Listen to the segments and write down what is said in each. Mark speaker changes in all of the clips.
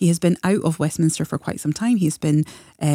Speaker 1: He has been out of Westminster for quite some time. He's been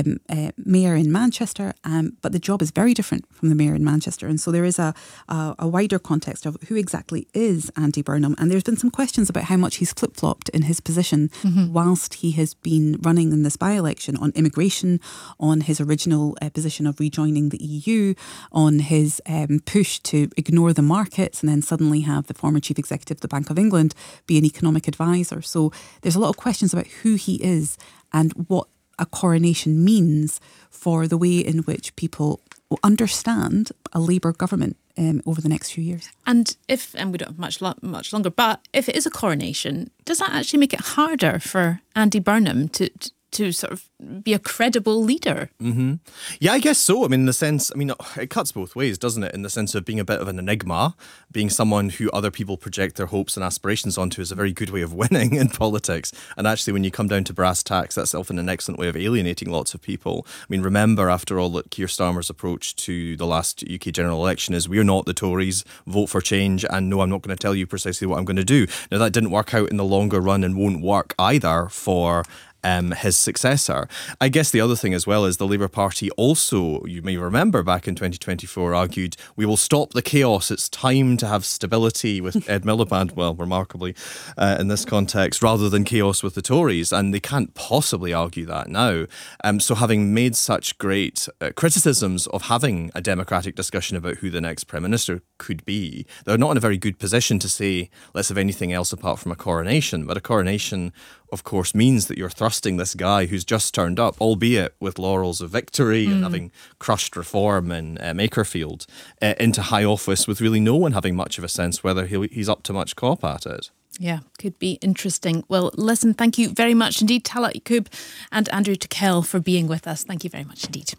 Speaker 1: mayor in Manchester, but the job is very different from the mayor in Manchester. And so there is a wider context of who exactly is Andy Burnham. And there's been some questions about how much he's flip-flopped in his position whilst he has been running in this by-election on immigration, on his original position of rejoining the EU, on his push to ignore the markets and then suddenly have the former chief executive of the Bank of England be an economic advisor. So there's a lot of questions about who he is and what a coronation means for the way in which people will understand a Labour government over the next few years.
Speaker 2: And we don't have much longer, but if it is a coronation, does that actually make it harder for Andy Burnham to sort of be a credible leader?
Speaker 3: Mm-hmm. Yeah, I guess so. I mean, in the sense, it cuts both ways, doesn't it? In the sense of being a bit of an enigma, being someone who other people project their hopes and aspirations onto is a very good way of winning in politics. And actually, when you come down to brass tacks, that's often an excellent way of alienating lots of people. I mean, remember, after all, that Keir Starmer's approach to the last UK general election is, we're not the Tories, vote for change, and no, I'm not going to tell you precisely what I'm going to do. Now, that didn't work out in the longer run and won't work either for his successor. I guess the other thing as well is the Labour Party also, you may remember back in 2024, argued, we will stop the chaos, it's time to have stability with Ed Miliband, well, remarkably, in this context, rather than chaos with the Tories, and they can't possibly argue that now. So having made such great criticisms of having a democratic discussion about who the next Prime Minister could be, they're not in a very good position to say, let's have anything else apart from a coronation. But a coronation, of course, means that you're thrusting this guy who's just turned up, albeit with laurels of victory and having crushed reform in Makerfield, into high office with really no one having much of a sense whether he's up to much cop at it.
Speaker 2: Yeah, could be interesting. Well, listen, thank you very much indeed, Talat Yacoub and Andrew Tickell, for being with us. Thank you very much indeed.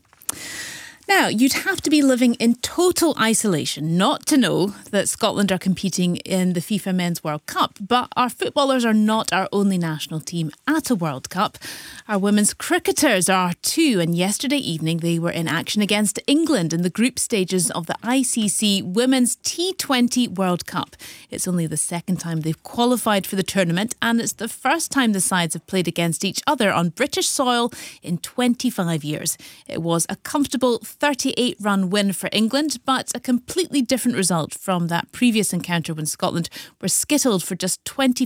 Speaker 2: Now, you'd have to be living in total isolation not to know that Scotland are competing in the FIFA Men's World Cup. But our footballers are not our only national team at a World Cup. Our women's cricketers are too. And yesterday evening, they were in action against England in the group stages of the ICC Women's T20 World Cup. It's only the second time they've qualified for the tournament, and it's the first time the sides have played against each other on British soil in 25 years. It was a comfortable 38-run win for England, but a completely different result from that previous encounter when Scotland were skittled for just 25